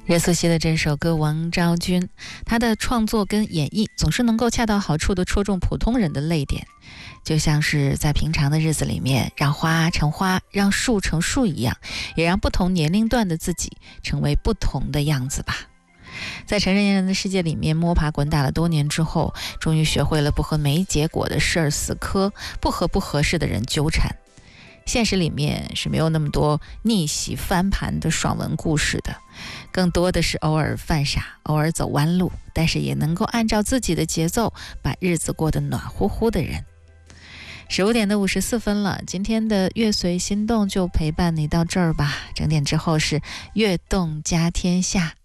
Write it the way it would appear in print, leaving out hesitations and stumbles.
任素汐的这首歌《王昭君》，她的创作跟演绎总是能够恰到好处地戳中普通人的泪点，就像是在平常的日子里面，让花成花，让树成树一样，也让不同年龄段的自己成为不同的样子吧。在成年人的世界里面摸爬滚打了多年之后，终于学会了不和没结果的事儿死磕，不和不合适的人纠缠。现实里面是没有那么多逆袭翻盘的爽文故事的，更多的是偶尔犯傻，偶尔走弯路，但是也能够按照自己的节奏把日子过得暖乎乎的人。15点的54分了，今天的乐随心动就陪伴你到这儿吧。整点之后是悦动家天下。